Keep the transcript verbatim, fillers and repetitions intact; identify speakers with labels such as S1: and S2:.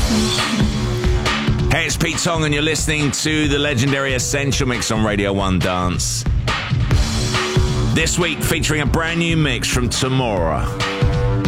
S1: Hey, it's Pete Tong, and you're listening to the legendary Essential Mix on Radio one Dance. This week, featuring a brand new mix from Tamora.